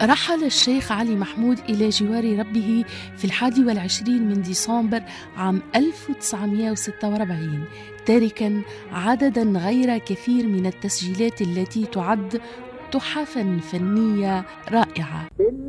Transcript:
رحل الشيخ علي محمود إلى جوار ربه في 21 من ديسمبر عام 1946، تاركا عددا غير كثير من التسجيلات التي تعد تحفا فنية رائعة.